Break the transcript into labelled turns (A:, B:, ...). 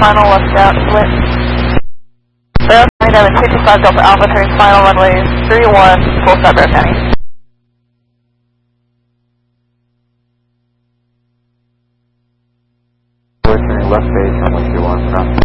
A: final left out split. Barrow County, Diamond 55 Delta Alpha, turning final runway 31, full stop Barrow County.
B: We're turning left base, runway 21, cross.